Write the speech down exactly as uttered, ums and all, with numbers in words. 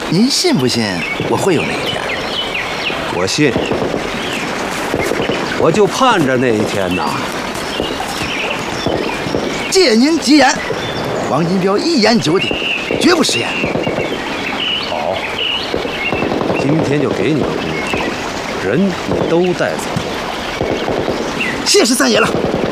您信不信我会有那一天？ 我信，我就盼着那一天呐。 借您吉言，王金彪一言九鼎，绝不食言。 好，今天就给你个姑娘，人你都带走。 谢十三爷了。